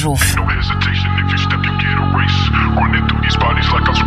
Żółw. No hesitation, if you step, you get erased. Running through these bodies like I'm